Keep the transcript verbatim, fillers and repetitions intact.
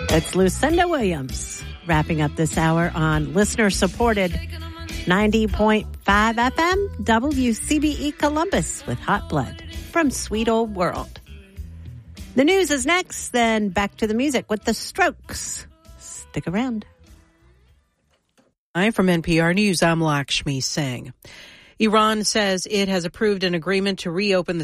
It's Lucinda Williams wrapping up this hour on listener-supported ninety point five F M W C B E Columbus with Hot Blood from Sweet Old World. The news is next, then back to the music with the Strokes. Stick around. Hi, from N P R News, I'm Lakshmi Singh. Iran says it has approved an agreement to reopen the